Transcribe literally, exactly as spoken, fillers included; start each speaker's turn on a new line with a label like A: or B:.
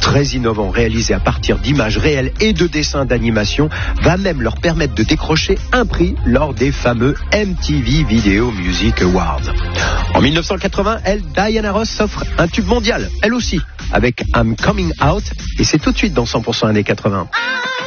A: très innovant réalisé à partir d'images réelles et de dessins d'animation va même leur permettre de décrocher un prix lors des fameux M T V Video Music Awards. En mille neuf cent quatre-vingts, elle, Diana Ross, s'offre un tube mondial, elle aussi, avec I'm Coming Out, et c'est tout de suite dans cent pour cent années quatre-vingts.